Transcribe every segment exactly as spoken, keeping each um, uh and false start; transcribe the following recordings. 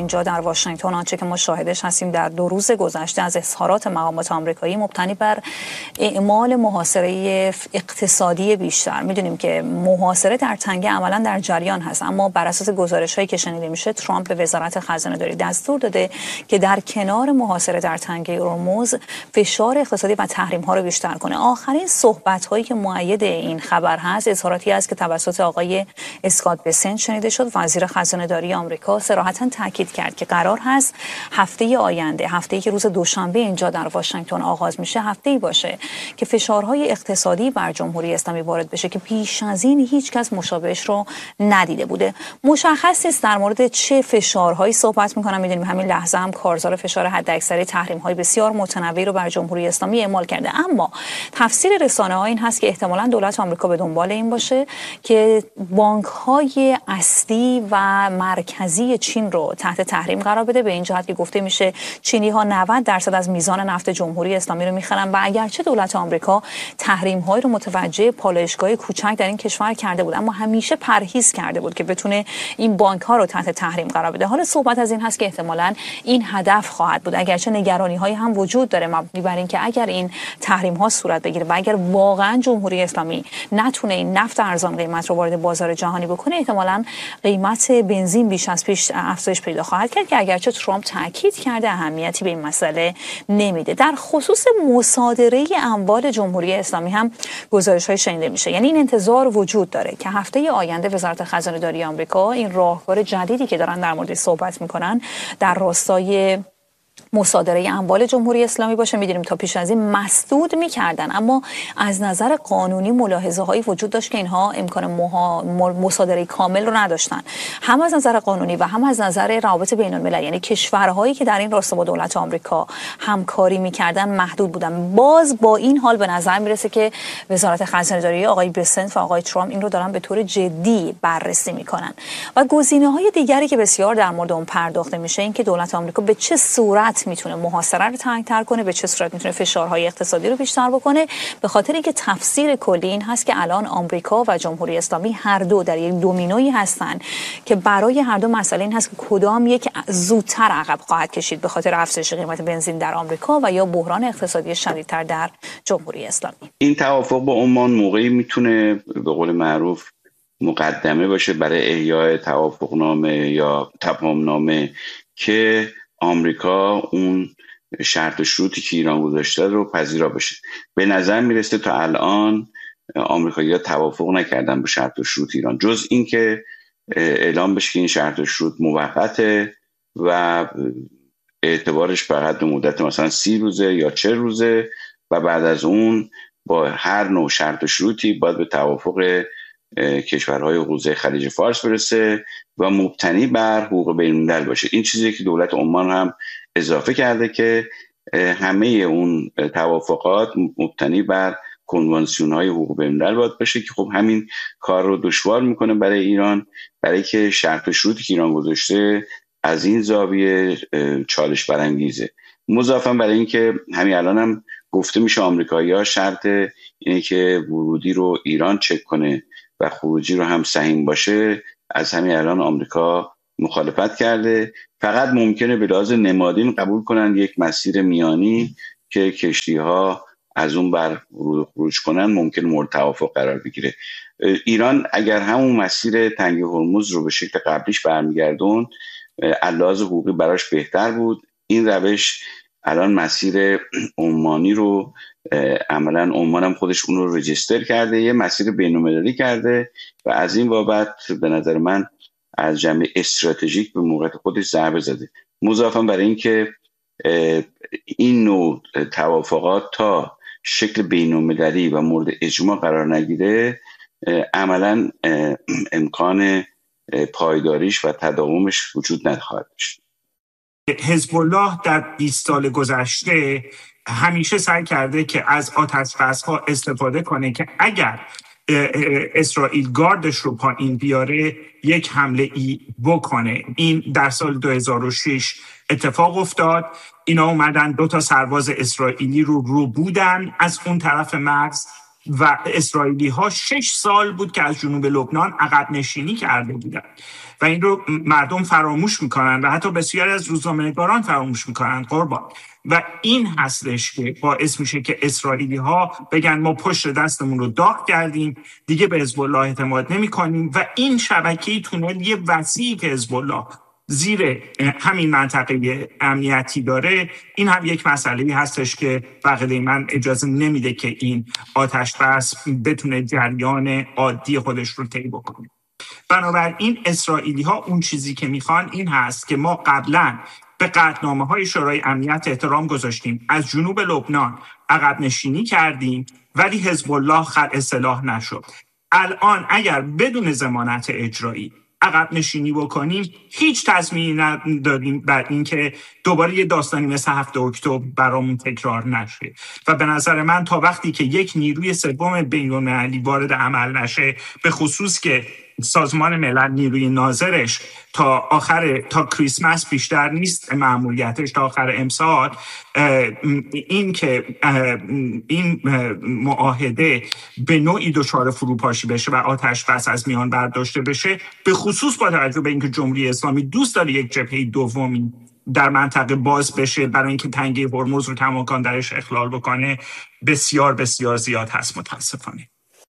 اینجا در واشنگتن آنچه که ما شاهدش هستیم در دو روز گذشته از اظهارات مقامات آمریکایی مبتنی بر اعمال محاصره اقتصادی بیشتر. میدونیم که محاصره در تنگه عملا در جریان هست، اما بر اساس گزارش‌هایی که شنیده میشه ترامپ به وزارت خزانه‌داری دستور داده که در کنار محاصره در تنگه هرمز فشار اقتصادی و تحریم‌ها رو بیشتر کنه. آخرین صحبت‌هایی که مؤید این خبر هست اظهاراتی است که توسط آقای اسکات بسنت شنیده شد. وزیر خزانه‌داری آمریکا صراحتاً تاکید کرد که قرار هست هفته آینده، هفته‌ای که روز دوشنبه اینجا در واشنگتن آغاز میشه، هفته‌ای باشه که فشارهای اقتصادی بر جمهوری اسلامی وارد بشه که پیش از این هیچ کس مشابهش رو ندیده بوده. مشخص نیست در مورد چه فشارهایی صحبت می‌کنم. می‌دونیم همین لحظه هم کارزار فشار حداکثری تحریم‌های بسیار متنوعی رو بر جمهوری اسلامی اعمال کرده، اما تفسیر رسانه‌ها این هست که احتمالاً دولت آمریکا به دنبال این باشه که بانک‌های اصلی و مرکزی چین رو تحت تحریم قرار بده، به این جهت که گفته میشه چینی‌ها نود درصد از میزان نفت جمهوری اسلامی رو می‌خرن و اگرچه دولت آمریکا تحریم‌های رو متوجه پالایشگاه کوچک در این کشور کرده بود، اما همیشه پرهیز کرده بود که بتونه این بانک‌ها رو تحت تحریم قرار بده. حالا صحبت از این هست که احتمالاً این هدف خواهد بود، اگرچه نگرانی‌های هم وجود داره مبنی بر اینکه اگر این تحریم‌ها صورت بگیره و اگر واقعاً جمهوری اسلامی نتونه این نفت ارزان قیمت رو وارد بازار جهانی بکنه، احتمالاً قیمت بنزین بیش از پیش افزایش پیدا خواهد کرد که اگرچه ترامپ تاکید کرده اهمیتی به این مسئله نمیده. در خصوص مصادره اموال جمهوری اسلامی هم گزارش‌های شنیده میشه، یعنی این انتظار وجود داره که هفته آینده وزارت خزانه‌داری آمریکا این راهکار جدیدی که دارن در مورد صحبت میکنن در راستای مصادره اموال جمهوری اسلامی باشه. می‌دونیم تا پیش از این مسدود می‌کردن، اما از نظر قانونی ملاحظه‌هایی وجود داشت که اینها امکان مصادره کامل رو نداشتن، هم از نظر قانونی و هم از نظر روابط بین‌المللی. یعنی کشورهایی که در این راستا با دولت آمریکا همکاری می‌کردن محدود بودن. باز با این حال به نظر میرسه که وزارت خزانه‌داری آقای بسنت و آقای ترامپ این رو دارن به طور جدی بررسی می‌کنن. و گزینه‌های دیگری که بسیار در مورد اون پرداخته میشه این که دولت آمریکا به چه صورت میتونه محاصره رو تنگ‌تر کنه، به چه صورت میتونه فشارهای اقتصادی رو بیشتر بکنه، به خاطر اینکه تفسیر کلی این هست که الان آمریکا و جمهوری اسلامی هر دو در یک دومینویی هستن که برای هر دو مسئله این هست که کدام یک زودتر عقب خواهد کشید به خاطر افزایش قیمت بنزین در آمریکا و یا بحران اقتصادی شدیدتر در جمهوری اسلامی. این توافق با عمان موقعی میتونه به قول معروف مقدمه باشه برای احیای توافقنامه یا تفاهمنامه که آمریکا اون شرط و شروطی که ایران گذاشته رو پذیرا بشه. به نظر میرسه تا الان آمریکایی‌ها توافق نکردن با شرط و شروط ایران، جز این که اعلام بشه که این شرط و شروط موقته و اعتبارش فقط به مدت مثلا سی روزه یا چه روزه و بعد از اون با هر نوع شرط و شروطی باید به توافق کشورهای حوزه خلیج فارس برسه و مبتنی بر حقوق بین‌الملل باشه. این چیزی که دولت عمان هم اضافه کرده که همه اون توافقات مبتنی بر کنوانسیون‌های حقوق بین‌الملل باید باشه که خب همین کار رو دشوار میکنه برای ایران، برای که شرط و شروطی که ایران گذاشته از این زاویه چالش برانگیزه. مضافاً برای اینکه همین الان هم گفته میشه آمریکایی‌ها شرط اینه که ورودی رو ایران چک کنه و خروجی رو هم سهیم باشه، از همین الان آمریکا مخالفت کرده. فقط ممکنه به لحاظ نمادین قبول کنن یک مسیر میانی که کشتی‌ها از اون بر خروج کنن ممکن مورد توافق قرار بگیره. ایران اگر همون مسیر تنگه هرمز رو به شکل قبلیش برمیگردون علاوه حقوقی براش بهتر بود. این روش الان مسیر عمانی رو عملاً عمان هم خودش اون رو رجیستر کرده، یه مسیر بین‌المللی کرده و از این بابت به نظر من از جنبه استراتژیک به موقعیت خودش ضربه زده. مضافاً برای این که این نوع توافقات تا شکل بین‌المللی و مورد اجماع قرار نگیره عملاً امکان پایداریش و تداومش وجود نخواهد داشت. حزب الله در بیست سال گذشته همیشه سعی کرده که از آتش‌بس‌ها استفاده کنه که اگر اسرائیل گاردش رو پایین بیاره یک حمله ای بکنه. این در سال دو هزار و شش اتفاق افتاد. اینا اومدن دو تا سرباز اسرائیلی رو رو بودن از اون طرف مرز و اسرائیلی ها شش سال بود که از جنوب لبنان عقب نشینی کرده بودند و این رو مردم فراموش میکنن و حتی بسیاری از روزنامه‌نگاران فراموش میکنن قربان. و این هستش که باعث میشه که اسرائیلی ها بگن ما پشت دستمون رو داغ کردیم، دیگه به حزب الله اعتماد نمی کنیم و این شبکه تونل وسیعی که حزب الله زیر همین منطقه امنیتی داره، این هم یک مسئله هستش که بقیه من اجازه نمیده که این آتش بس بتونه جریان عادی خودش رو طی بکنه. بنابراین اسرائیلی ها اون چیزی که میخوان این هست که ما قبلا به قطعنامه های شورای امنیت احترام گذاشتیم، از جنوب لبنان عقب نشینی کردیم ولی حزب الله خلع سلاح نشد. الان اگر بدون ضمانت اجرایی عقب نشینی بکنیم هیچ تضمینی نداریم بر این که دوباره یه داستانی مثل هفت اکتبر برامون تکرار نشه و به نظر من تا وقتی که یک نیروی سوم بین‌المللی وارد عمل نشه، به خصوص که سازمان ملل نیروی ناظرش تا آخر تا کریسمس بیشتر نیست مأموریتش تا آخر امسال، این که این معاهده به نوعی دچار فروپاشی بشه و آتش بس از میان برداشته بشه، به خصوص با توجه به اینکه جمهوری اسلامی دوست داره یک جبهه دومی در منطقه باز بشه برای اینکه تنگه هرمز رو کماکان درش اخلال بکنه، بسیار بسیار زیاد هست متاسفانه.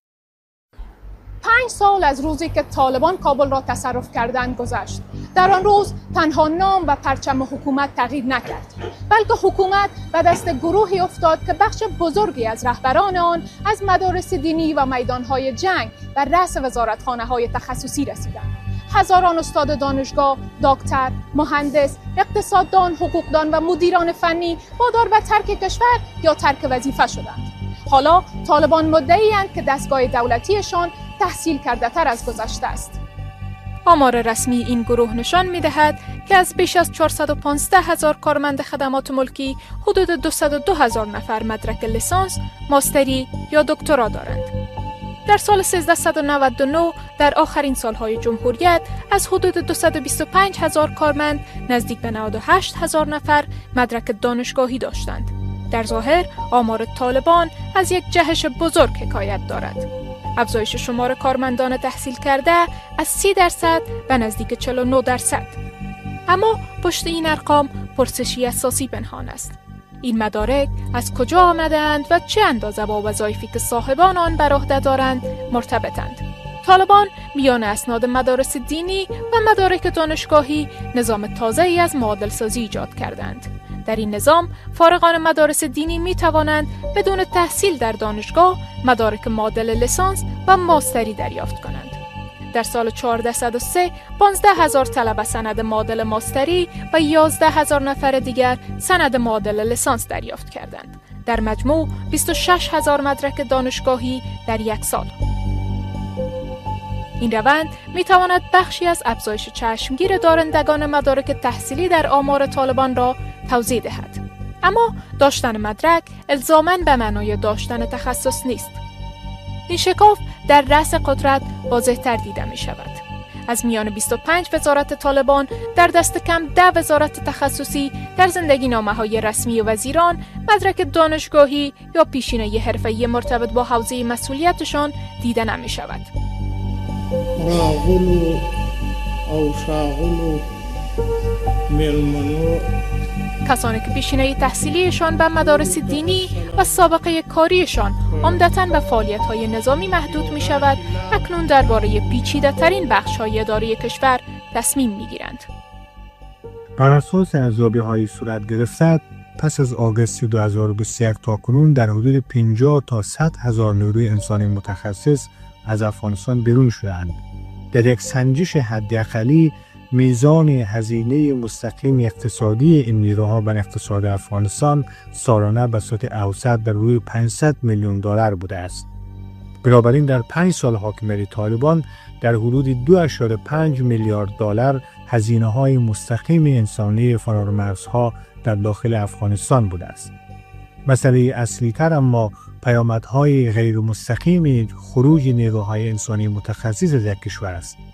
پنج سال از روزی که طالبان کابل را تصرف کردند گذشت. در آن روز تنها نام و پرچم حکومت تغییر نکرد، بلکه حکومت به دست گروهی افتاد که بخش بزرگی از رهبران آن از مدارس دینی و میدانهای جنگ و رأس وزارتخانه‌های تخصصی رسیدند. هزاران استاد دانشگاه، دکتر، مهندس، اقتصاددان، حقوقدان و مدیران فنی وادار به ترک کشور یا ترک وظیفه شدند. حالا طالبان مدعی‌اند که دستگاه دولتیشان تحصیل کرده تر از گذشته است. آمار رسمی این گروه نشان می‌دهد که از بیش از چهارصد و پانزده هزار کارمند خدمات ملکی حدود دویست و دو هزار نفر مدرک لیسانس، ماستری یا دکترا دارند. در سال سیزده نود و نه در آخرین سالهای جمهوریت از حدود دویست و بیست و پنج هزار کارمند نزدیک به نود و هشت هزار نفر مدرک دانشگاهی داشتند. در ظاهر آمار طالبان از یک جهش بزرگ حکایت دارد. افزایش شمار کارمندان تحصیل کرده از سی درصد به نزدیک چهل و نه درصد. اما پشت این ارقام پرسشی اساسی پنهان است. این مدارک از کجا آمدند و چه اندازه با وظایفی که صاحبان آن بر عهده دارند مرتبطند؟ طالبان میان اسناد مدارس دینی و مدارک دانشگاهی نظام تازه‌ای از معادل سازی ایجاد کردند. در این نظام فارغان مدارس دینی می توانند بدون تحصیل در دانشگاه مدارک معادل لیسانس و ماستری دریافت کنند. در سال چهارصد و سه پانزده هزار طلبه سند معادل ماستری و یازده هزار نفر دیگر سند معادل لیسانس دریافت کردند. در مجموع بیست و شش هزار مدرک دانشگاهی در یک سال. این روند می تواند بخشی از افزایش چشمگیر دارندگان مدارک تحصیلی در آمار طالبان را توضیح دهد. اما داشتن مدرک الزاماً به معنای داشتن تخصص نیست. این شکاف در رأس قدرت واضح‌تر دیده می شود. از میان بیست و پنج وزارت طالبان در دست کم ده وزارت تخصصی در زندگی نامه‌های رسمی وزیران مدرک دانشگاهی یا پیشینه حرفه‌ای مرتبط با حوزه مسئولیتشان دیده نمی شود. راغلو او شاغلو ملمنو کسانی که پیشینه تحصیلیشان به مدارس دینی و سابقه کاریشان عمدتاً به فعالیت‌های نظامی محدود می شود، اکنون درباره پیچیده ترین بخش‌های اداره کشور تصمیم می گیرند. بر اساس ارزیابی‌های صورت گرفته، پس از آگوست دو هزار و بیست و یک تا کنون در حدود پنجاه تا صد هزار نیروی انسانی متخصص از افغانستان بیرون شدند. در یک سنجش حداقلی میزان هزینه مستقیم اقتصادی این نیروها بر اقتصاد افغانستان سالانه به صورت اوسط در حدود پانصد میلیون دلار بوده است. بنابراین در پنج سال حاکمیت طالبان در حدود دو ممیز پنج میلیارد دلار هزینه‌های مستقیم انسانی فرامرزها در داخل افغانستان بوده است. مسئله اصلی تر اما پیامدهای غیر مستقیم خروج نیروهای انسانی متخصص از یک کشور است.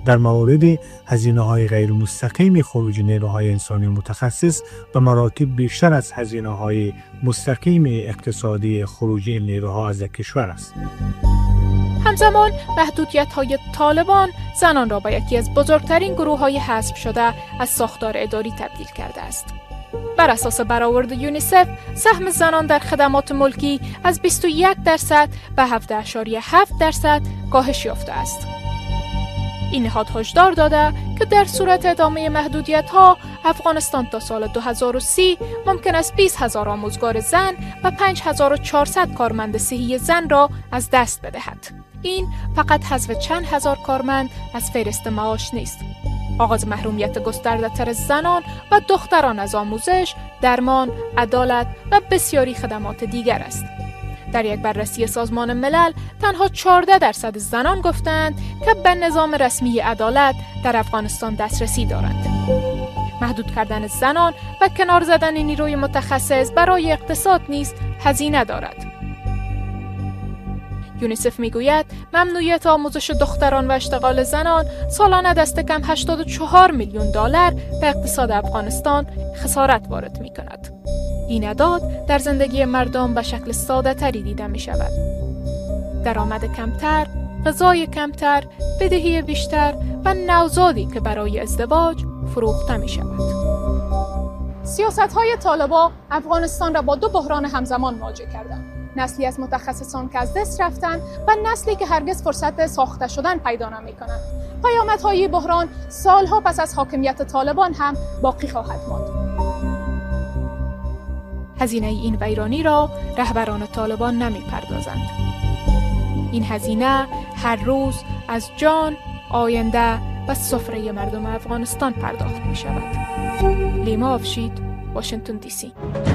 در مورد هزینه‌های غیر مستقیم خروج نیروهای انسانی متخصص به مراتب بیشتر از هزینه‌های مستقیم اقتصادی خروج این نیروها از کشور است. همزمان محدودیت‌های طالبان زنان را به یکی از بزرگترین گروه‌های حذف شده از ساختار اداری تبدیل کرده است. بر اساس برآورد یونیسف، سهم زنان در خدمات ملکی از بیست و یک درصد به هفده اشاریه هفت درصد کاهش یافته است. این نهاد هشدار داده که در صورت ادامه محدودیت‌ها، افغانستان تا سال دو هزار و سی ممکن است بیست هزار آموزگار زن و پنج هزار و چهارصد کارمند صحی زن را از دست بدهد. این فقط حذف چند هزار کارمند از فهرست معاش نیست. آغاز محرومیت گسترده‌تر زنان و دختران از آموزش، درمان، عدالت و بسیاری خدمات دیگر است. در یک بررسی سازمان ملل تنها چهارده درصد زنان گفتند که به نظام رسمی عدالت در افغانستان دسترسی دارند. محدود کردن زنان و کنار زدن نیروی متخصص برای اقتصاد نیز هزینه دارد. یونیسف میگوید ممنوعیت آموزش دختران و اشتغال زنان سالانه دست کم هشتاد و چهار میلیون دلار به اقتصاد افغانستان خسارت وارد می کند. این اعداد در زندگی مردم به شکل ساده تری دیده می شود. درآمد کمتر، غذای کمتر، بدهی بیشتر و نوزادی که برای ازدواج فروخته می شود. سیاست‌های طالبان افغانستان را با دو بحران همزمان مواجه کردند. نسلی از متخصصان که از دست رفتند و نسلی که هرگز فرصت ساخته شدن پیدا نمی‌کنند. پیامدهای بحران سالها پس از حاکمیت طالبان هم باقی خواهد ماند. هزینه این ویرانی را رهبران طالبان نمی‌پردازند. این هزینه هر روز از جان، آینده و سفره مردم افغانستان پرداخت می‌شود. لیما افشید، واشنگتن دی سی.